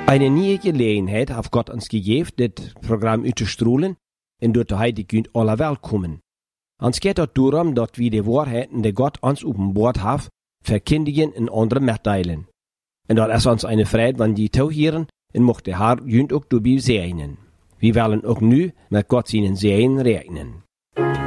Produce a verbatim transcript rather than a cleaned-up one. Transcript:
Eine nieuwe gelegenheid heeft God ons gegeven dit programma uit te strooien en door hij die kunt alle welkomen. Ons gaat het daarom dat we de waarheden die God ons openbaard heeft, verkündigen en anderen mitteilen. En dat is ons een vrijheid van die toehieren en mocht de Heer junt ook daarbij zegenen. We willen ook nu met God zijn zegen rekenen.